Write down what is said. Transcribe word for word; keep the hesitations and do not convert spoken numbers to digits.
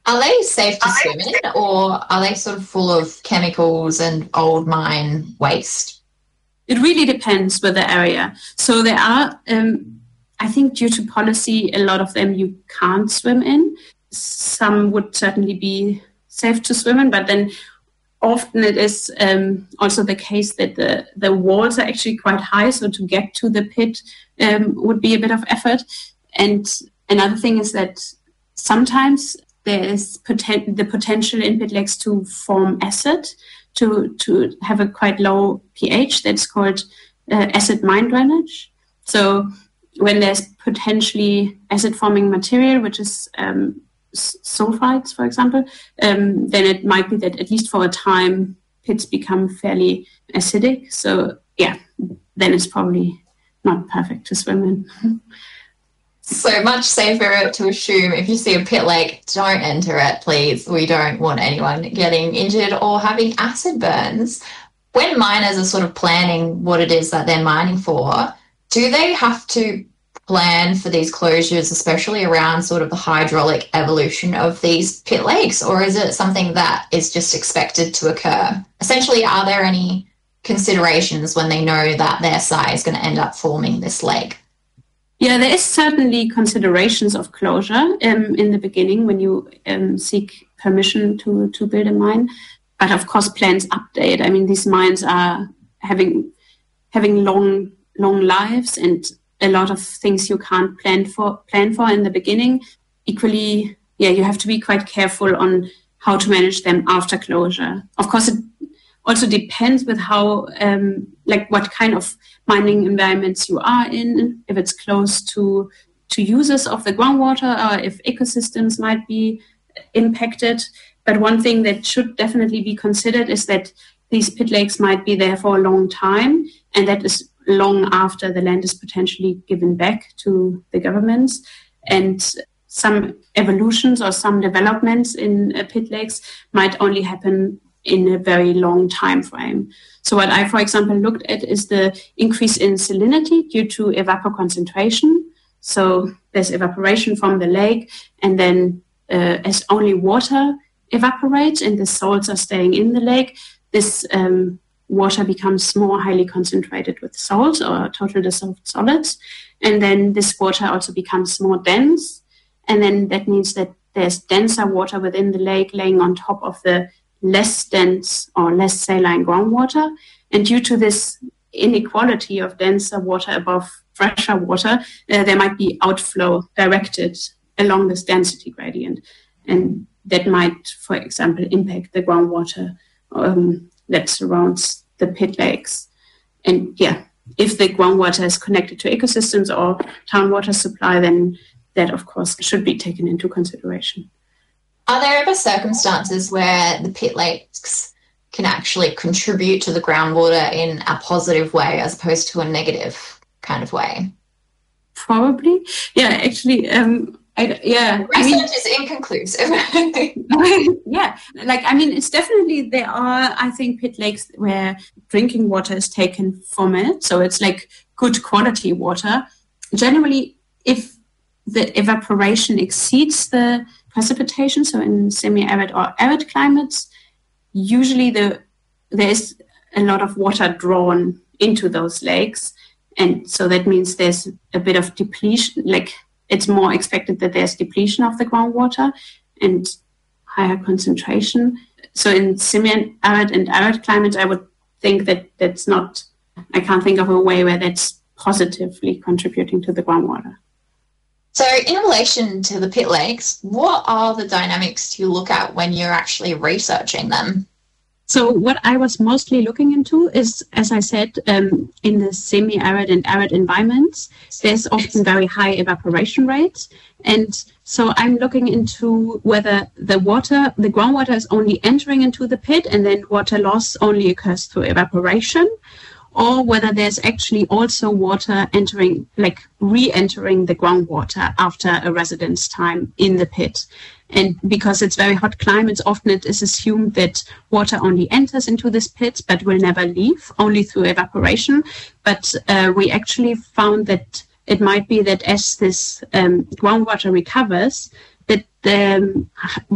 Are they safe to swim in, or are they sort of full of chemicals and old mine waste? It really depends with the area. So there are, um, I think due to policy, a lot of them you can't swim in. Some would certainly be safe to swim in, but then often it is um, also the case that the, the walls are actually quite high, so to get to the pit um, would be a bit of effort. And another thing is that sometimes there is poten- the potential in pit lakes to form acid, to, to have a quite low pH that's called uh, acid mine drainage. So when there's potentially acid-forming material, which is um, sulfides, for example, um, then it might be that at least for a time pits become fairly acidic. So yeah, then it's probably not perfect to swim in. So much safer to assume if you see a pit lake, don't enter it, please. We don't want anyone getting injured or having acid burns. When miners are sort of planning what it is that they're mining for, do they have to plan for these closures, especially around sort of the hydraulic evolution of these pit lakes, or is it something that is just expected to occur? Essentially, are there any considerations when they know that their site is going to end up forming this lake? Yeah, there is certainly considerations of closure um, in the beginning when you um, seek permission to, to build a mine. But of course, plans update. I mean, these mines are having having long long lives, and a lot of things you can't plan for plan for in the beginning. Equally, yeah, you have to be quite careful on how to manage them after closure. Of course, it also depends with how, um, like what kind of mining environments you are in, if it's close to, to users of the groundwater or if ecosystems might be impacted. But one thing that should definitely be considered is that these pit lakes might be there for a long time, and that is long after the land is potentially given back to the governments. And some evolutions or some developments in uh, pit lakes might only happen in a very long time frame. So what I, for example, looked at is the increase in salinity due to evapoconcentration. So there's evaporation from the lake, and then uh, as only water evaporates and the salts are staying in the lake, this um, water becomes more highly concentrated with salts or total dissolved solids. And then this water also becomes more dense. And then that means that there's denser water within the lake laying on top of the less dense or less saline groundwater. And due to this inequality of denser water above fresher water, uh, there might be outflow directed along this density gradient. And that might, for example, impact the groundwater um, that surrounds the pit lakes. And yeah, if the groundwater is connected to ecosystems or town water supply, then that, of course, should be taken into consideration. Are there ever circumstances where the pit lakes can actually contribute to the groundwater in a positive way as opposed to a negative kind of way? Probably. Yeah, actually, um, I, yeah. Research I mean, is inconclusive. Yeah, like, I mean, it's definitely, there are, I think, pit lakes where drinking water is taken from it. So it's like good quality water. Generally, if the evaporation exceeds the precipitation, so in semi-arid or arid climates, usually the there is a lot of water drawn into those lakes. And so that means there's a bit of depletion, like it's more expected that there's depletion of the groundwater and higher concentration. So in semi-arid and arid climates, I would think that that's not, I can't think of a way where that's positively contributing to the groundwater. So in relation to the pit lakes, what are the dynamics you look at when you're actually researching them? So what I was mostly looking into is, as I said, um, in the semi-arid and arid environments, there's often very high evaporation rates. And so I'm looking into whether the water, the groundwater is only entering into the pit and then water loss only occurs through evaporation, or whether there's actually also water entering, like re-entering the groundwater after a residence time in the pit. And because it's very hot climates, often it is assumed that water only enters into this pit but will never leave, only through evaporation. But uh, we actually found that it might be that as this um, groundwater recovers, that the um,